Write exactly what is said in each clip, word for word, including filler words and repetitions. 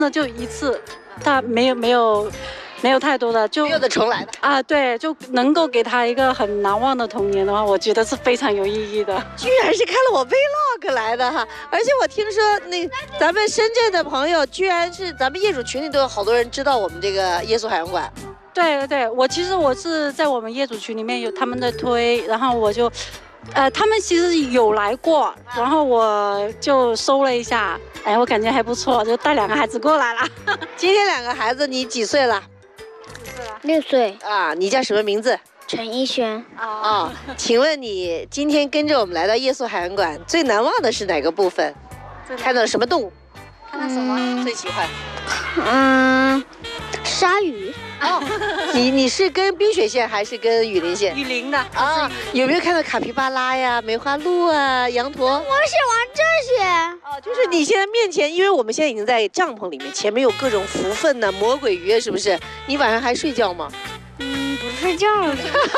那就一次，他没有没有。没有太多的，就没有的重来的啊，对，就能够给他一个很难忘的童年的话，我觉得是非常有意义的。 居然是看了我 vlog 来的哈，而且我听说那咱们深圳的朋友，居然是咱们业主群里都有好多人知道我们这个耶稣海洋馆。 对对对，我其实我是在我们业主群里面有他们在推，然后我就，呃，他们其实有来过，然后我就搜了一下，哎，我感觉还不错，就带两个孩子过来了。 今天两个孩子，你几岁了？ 六岁啊，你叫什么名字？ 陈一轩。 啊、哦，请问你今天跟着我们来到夜宿海洋馆，最难忘的是哪个部分？看到了什么动物？ 看到什么、嗯、 最喜欢？ 嗯，鲨鱼。 哦，你你是跟冰雪线还是跟雨林线？ 雨林的啊，有没有看到卡皮巴拉呀、梅花鹿啊、羊驼？ 我喜欢这些。 哦，就是你现在面前，因为我们现在已经在帐篷里面，前面有各种蝠粪呐、魔鬼鱼，是不是？你晚上还睡觉吗？ 嗯，不睡觉了。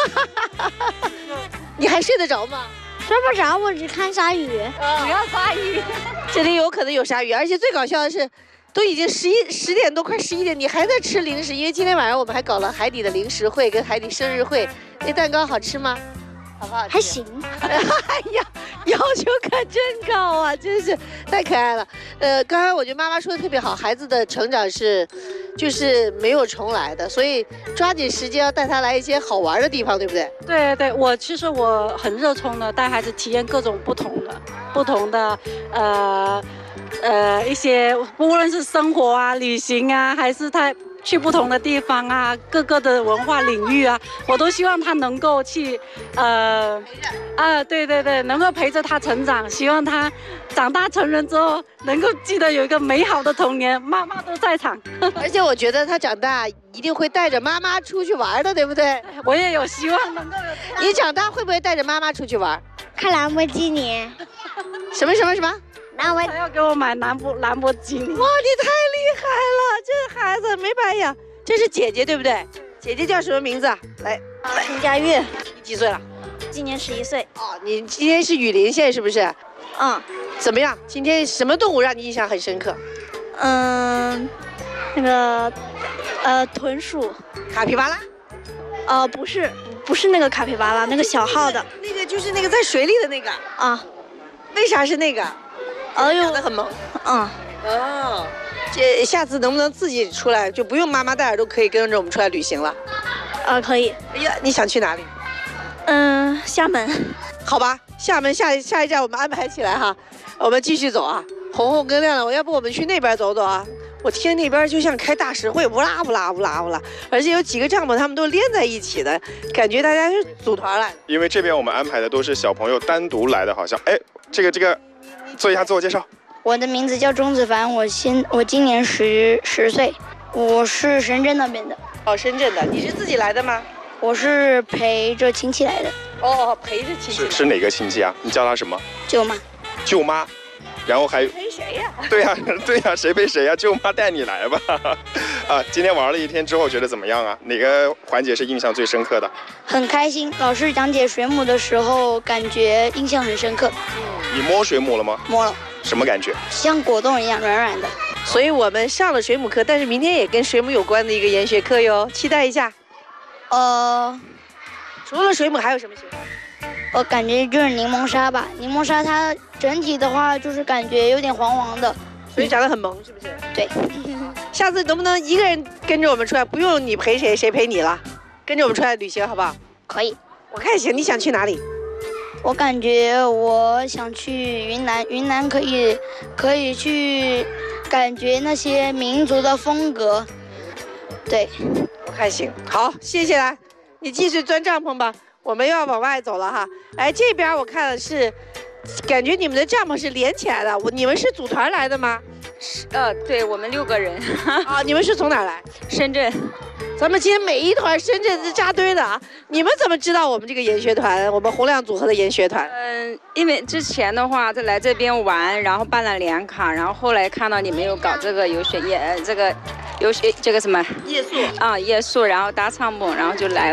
你还睡得着吗？ 睡不着，我只看鲨鱼。 主要鲨鱼。 这里有可能有鲨鱼，而且最搞笑的是。都已经十一十点多，快十一点，你还在吃零食？因为今天晚上我们还搞了海底的零食会跟海底生日会，那蛋糕好吃吗？好不好吃？ 还行。 哎呀，要求可真高啊，真是太可爱了。呃，刚才我觉得妈妈说的特别好，孩子的成长是，就是没有重来的，所以抓紧时间要带他来一些好玩的地方，对不对？ 对对，我其实我很热衷的带孩子体验各种不同的、不同的，呃。呃，一些无论是生活啊、旅行啊，还是他去不同的地方啊，各个的文化领域啊，我都希望他能够去，呃，啊，对对对，能够陪着他成长，希望他长大成人之后能够记得有一个美好的童年，妈妈都在场。 而且我觉得他长大一定会带着妈妈出去玩的，对不对？ 我也有希望能够有。 你长大会不会带着妈妈出去玩？ 看兰博基尼。 什么什么什么？ 那我还要给我买兰博兰博基尼。 哇，你太厉害了，这孩子没白养。这是姐姐对不对？姐姐叫什么名字？来， 陈佳悦。 你几岁了？ 今年十一岁。 哦，你今天是雨林县是不是？ 嗯。 怎么样？今天什么动物让你印象很深刻？ 嗯，那个，呃，豚鼠。 卡皮巴拉？ 呃，不是，不是那个卡皮巴拉，那个小号的。 那个就是那个在水里的那个。 啊。 为啥是那个？ 哎呦， 长得很萌。 嗯。 哦，这下次能不能自己出来，就不用妈妈带着，都可以跟着我们出来旅行了？ 啊，可以。 哎呀，你想去哪里？ 嗯，厦门。 好吧，厦门下下一站我们安排起来哈，我们继续走啊。红红跟亮亮，我要不我们去那边走走啊？我听那边就像开大实惠，乌拉乌拉乌拉乌拉，而且有几个帐篷他们都连在一起的，感觉大家是组团来的。 因为这边我们安排的都是小朋友单独来的，好像。哎，这个这个。做一下自我介绍。 我的名字叫钟子凡，我现我今年十十岁，我是深圳那边的。 哦，深圳的，你是自己来的吗？ 我是陪着亲戚来的。 哦，陪着亲戚。 是是哪个亲戚啊？你叫他什么？ 舅妈。 舅妈，然后还陪谁呀？ 对呀、啊、对呀、啊，谁陪谁呀、啊？舅妈带你来吧。啊，今天玩了一天之后觉得怎么样啊？哪个环节是印象最深刻的？ 很开心，老师讲解水母的时候，感觉印象很深刻。 你摸水母了吗？ 摸了。 什么感觉？ 像果冻一样软软的。 所以我们上了水母课，但是明天也跟水母有关的一个研学课哟，期待一下。 呃， 除了水母还有什么喜欢？ 我感觉就是柠檬鲨吧，柠檬鲨它整体的话就是感觉有点黄黄的， 所以长得很萌，是不是？ 对。 下次能不能一个人跟着我们出来，不用你陪谁，谁陪你了，跟着我们出来旅行好不好？ 可以。 我看行，你想去哪里？ 我感觉我想去云南，云南可以可以去感觉那些民族的风格。对， 我看行，好，谢谢啦，你继续钻帐篷吧，我们又要往外走了哈。哎，这边我看的是，感觉你们的帐篷是连起来的，我你们是组团来的吗？ 是，呃，对我们六个人。 啊，你们是从哪儿来？ 深圳。 咱们今天每一团深圳是扎堆的啊！你们怎么知道我们这个研学团，我们洪亮组合的研学团？ 嗯，因为之前的话在来这边玩，然后办了联卡，然后后来看到你们有搞这个游学夜，这个游学这个什么夜宿啊夜宿，然后搭帐篷，然后就来了。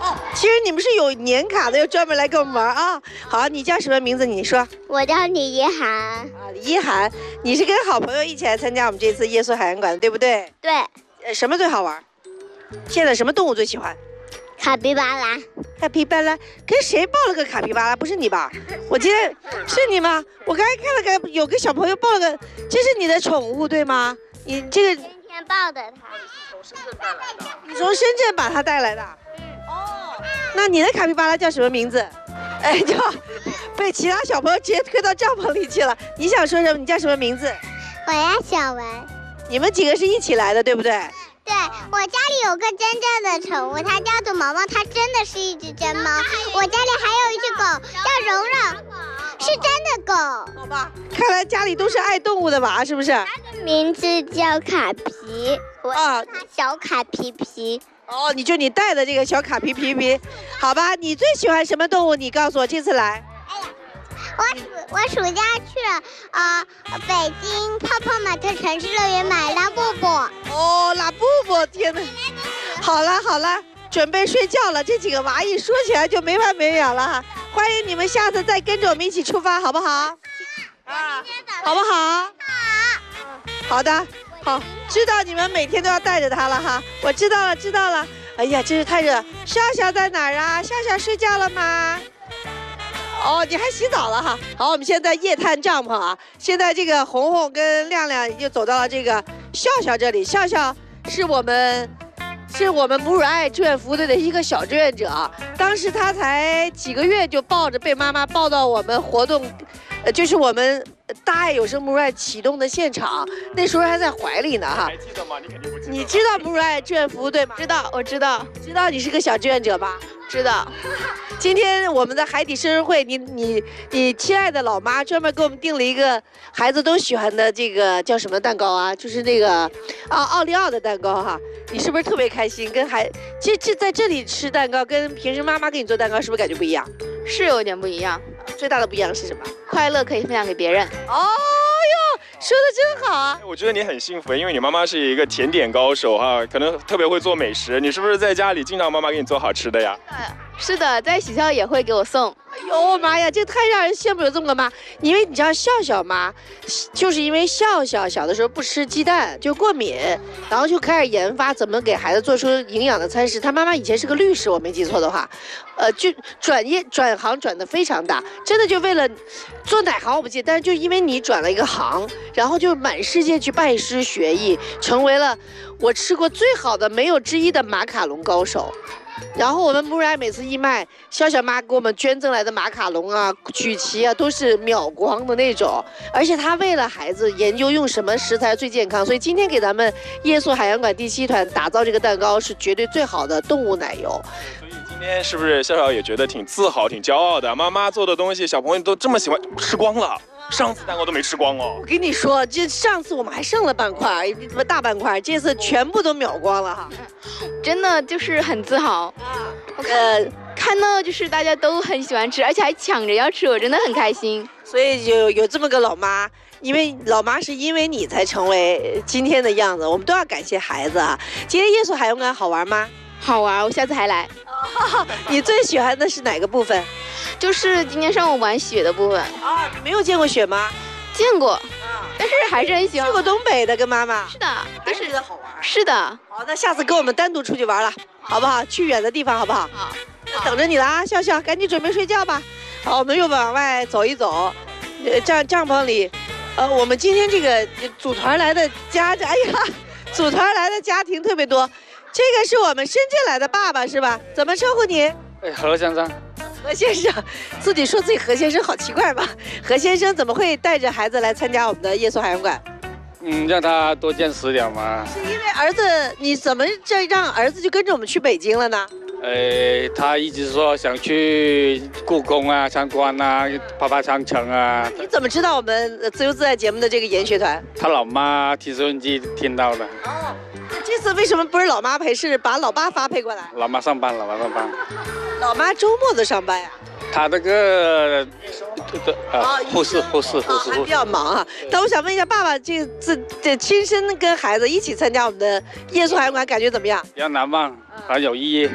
哦，其实你们是有年卡的，要专门来跟我们玩啊。好，你叫什么名字？你说。 我叫李一涵。 啊，李一涵，你是跟好朋友一起来参加我们这次夜宿海洋馆的，对不对？ 对。 呃，什么最好玩？现在什么动物最喜欢？ 卡皮巴拉。 卡皮巴拉，跟谁抱了个卡皮巴拉？不是你吧？我今天是你吗？我刚才看了个有个小朋友抱了个，这是你的宠物对吗？你这个今天抱的它。 你从深圳把它带来的。哦。那你的卡皮巴拉叫什么名字？哎，叫被其他小朋友直接推到帐篷里去了。你想说什么？你叫什么名字？ 我叫小文。 你们几个是一起来的，对不对？ 对，我家里有个真正的宠物，它叫做毛毛，它真的是一只真猫。我家里还有一只狗，叫蓉蓉，是真的狗。 好吧，看来家里都是爱动物的娃，是不是？ 名字叫卡皮，啊，小卡皮皮。 哦，你就你带的这个小卡皮皮皮，好吧？你最喜欢什么动物？你告诉我，这次来。 我暑我暑假去了呃北京泡泡玛特城市乐园买拉布布。 哦，拉布布，天哪！好了好了，准备睡觉了。这几个娃一说起来就没完没了了哈。欢迎你们下次再跟着我们一起出发，好不好？啊，好不好？好。好的，好，知道你们每天都要带着它了哈。我知道了，知道了。哎呀，真是太热。笑笑在哪儿啊？笑笑睡觉了吗？哦，你还洗澡了哈。好，我们现在夜探帐篷啊。现在这个红红跟亮亮已经走到了这个笑笑这里。笑笑是我们是我们母乳爱志愿服务队的一个小志愿者啊。当时他才几个月就抱着被妈妈抱到我们活动，呃，就是我们大爱有声母乳爱启动的现场，那时候还在怀里呢哈。 还记得吗？你肯定不记得。 你知道母乳爱志愿服务队吗？ 知道，我知道， 知道你是个小志愿者吧？ 知道。 今天我们的海底生日会，你你你亲爱的老妈专门给我们订了一个孩子都喜欢的这个叫什么蛋糕啊？就是那个啊奥利奥的蛋糕哈。你是不是特别开心？跟孩其实这在这里吃蛋糕，跟平时妈妈给你做蛋糕是不是感觉不一样？ 是有点不一样。 最大的不一样是什么？ 快乐可以分享给别人。 哦哟，说的真好啊！ 我觉得你很幸福，因为你妈妈是一个甜点高手哈，可能特别会做美食。你是不是在家里经常妈妈给你做好吃的呀？ 是的，在学校也会给我送。 哎呦妈呀，这太让人羡慕有这么个妈！因为你知道笑笑妈，就是因为笑笑小的时候不吃鸡蛋就过敏，然后就开始研发怎么给孩子做出营养的餐食。他妈妈以前是个律师，我没记错的话，呃，就转业转行转得非常大，真的就为了做哪行我不记得，但是就因为你转了一个行，然后就满世界去拜师学艺，成为了我吃过最好的没有之一的马卡龙高手。然后我们母乳爱每次义卖，笑笑妈给我们捐赠来的马卡龙啊、曲奇啊，都是秒光的那种。而且她为了孩子研究用什么食材最健康，所以今天给咱们夜宿海洋馆第七团打造这个蛋糕是绝对最好的动物奶油。 所以今天是不是笑笑也觉得挺自豪、挺骄傲的？妈妈做的东西，小朋友都这么喜欢，吃光了。上次蛋糕都没吃光哦。 我跟你说，这上次我们还剩了半块，什么大半块，这次全部都秒光了哈。 真的就是很自豪。我看看到就是大家都很喜欢吃，而且还抢着要吃，我真的很开心。 所以有有这么个老妈，因为老妈是因为你才成为今天的样子，我们都要感谢孩子啊。今天夜宿海洋馆好玩吗？ 好玩，我下次还来。 哦、你最喜欢的是哪个部分？ 就是今天上午玩雪的部分。 啊，你没有见过雪吗？ 见过，但是还是很喜欢。 去过东北的跟妈妈？ 是的， 但是觉得好玩。 是的。 好，那下次跟我们单独出去玩了，好不好？去远的地方好不好？ 好。 那等着你了啊，笑笑，赶紧准备睡觉吧。好，我们又往外走一走，呃，帐帐篷里，呃，我们今天这个组团来的家，哎呀，组团来的家庭特别多。这个是我们深圳来的爸爸是吧？怎么称呼你？ 哎，何先生。 何先生，自己说自己何先生好奇怪吧？何先生怎么会带着孩子来参加我们的夜宿海洋馆？ 嗯，让他多见识点嘛。 是因为儿子，你怎么这让儿子就跟着我们去北京了呢？ 呃，他一直说想去故宫啊参观啊，爬爬长城啊。 你怎么知道我们自由自在节目的这个研学团？ 他老妈听收音机听到的。 哦，这次为什么不是老妈陪，是把老爸发配过来？ 老妈上班，老妈上班。 老妈周末都上班呀？ 他那个呃护士护士护士还比较忙啊。但我想问一下，爸爸这次这亲身跟孩子一起参加我们的夜宿海洋馆，感觉怎么样？ 比较难忘，很有意义。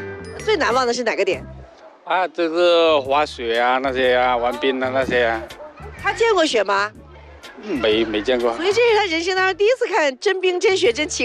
最难忘的是哪个点？ 啊，这个滑雪啊，那些啊，玩冰啊那些啊。 他见过雪吗？ 没没见过。 所以这是他人生当中第一次看真冰真雪真奇。